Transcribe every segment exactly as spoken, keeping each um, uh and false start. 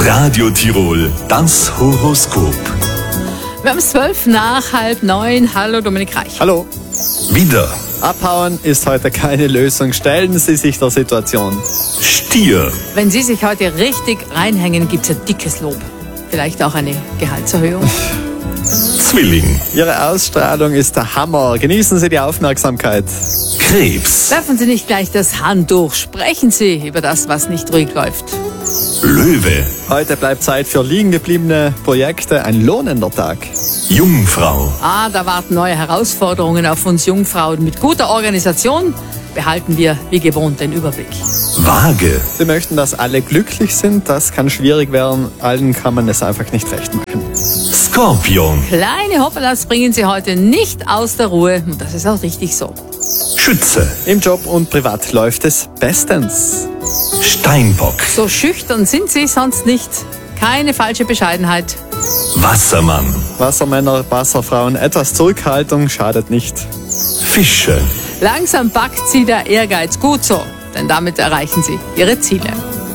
Radio Tirol, das Horoskop. Wir haben es zwölf nach halb neun. Hallo Dominik Reich. Hallo. Widder, Abhauen ist heute keine Lösung. Stellen Sie sich der Situation. Stier, Wenn Sie sich heute richtig reinhängen, gibt es ein dickes Lob. Vielleicht auch eine Gehaltserhöhung. Zwilling, Ihre Ausstrahlung ist der Hammer. Genießen Sie die Aufmerksamkeit. Krebs, Werfen Sie nicht gleich das Handtuch. Sprechen Sie über das, was nicht ruhig läuft. Löwe, Heute bleibt Zeit für liegen gebliebene Projekte. Ein lohnender Tag. Jungfrau, Ah, da warten neue Herausforderungen auf uns Jungfrauen. Mit guter Organisation behalten wir wie gewohnt den Überblick. Waage, Sie möchten, dass alle glücklich sind. Das kann schwierig werden. Allen kann man es einfach nicht recht machen. Skorpion, Kleine Hoppelas bringen Sie heute nicht aus der Ruhe. Und das ist auch richtig so. Schütze, Im Job und privat läuft es bestens. Steinbock, So schüchtern sind Sie sonst nicht. Keine falsche Bescheidenheit. Wassermann, Wassermänner, Wasserfrauen, etwas Zurückhaltung schadet nicht. Fische, Langsam packt Sie der Ehrgeiz. Gut so, denn damit erreichen Sie Ihre Ziele.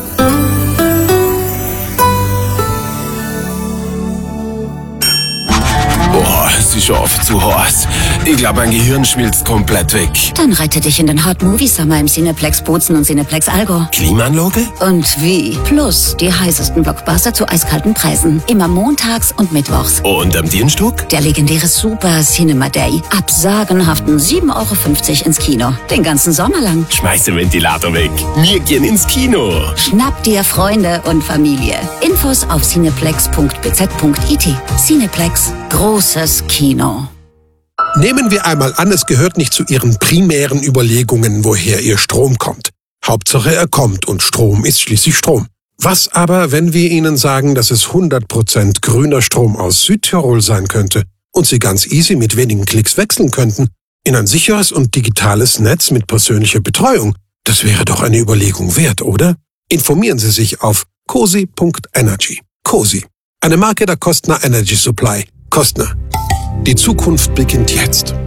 Boah, es ist schon oft zu heiß. Ich glaube, mein Gehirn schmilzt komplett weg. Dann rette dich in den Hot Movie Summer im Cineplex Bozen und Cineplex Allgäu. Klimaanlage? Und wie? Plus die heißesten Blockbuster zu eiskalten Preisen. Immer montags und mittwochs. Und am Dienstag? Der legendäre Super Cinema Day. Ab sagenhaften sieben Euro fünfzig ins Kino. Den ganzen Sommer lang. Schmeiß den Ventilator weg. Wir gehen ins Kino. Schnapp dir Freunde und Familie. Infos auf cineplex punkt b z punkt i t. Cineplex. Großes Kino. Nehmen wir einmal an, es gehört nicht zu Ihren primären Überlegungen, woher Ihr Strom kommt. Hauptsache er kommt und Strom ist schließlich Strom. Was aber, wenn wir Ihnen sagen, dass es hundert Prozent grüner Strom aus Südtirol sein könnte und Sie ganz easy mit wenigen Klicks wechseln könnten in ein sicheres und digitales Netz mit persönlicher Betreuung? Das wäre doch eine Überlegung wert, oder? Informieren Sie sich auf cosi punkt energy. Cosi, eine Marke der Kostner Energy Supply. Kostner. Die Zukunft beginnt jetzt.